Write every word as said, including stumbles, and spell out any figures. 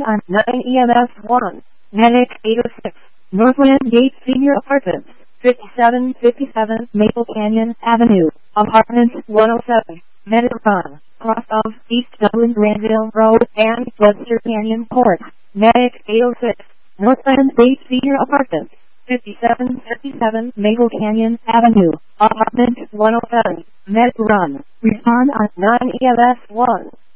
on nine E M S one, Medic eight oh six, Northland Gate Senior Apartments, fifty-seven fifty-seven Maple Canyon Avenue, Apartment one oh seven, Medicon, cross of East Dublin Granville Road and Webster Canyon Court, Medic eight oh six, Northland Gate Senior Apartments, fifty-seven fifty-seven Maple Canyon Avenue, Apartment one oh seven, Medicon, respond on nine E M S one.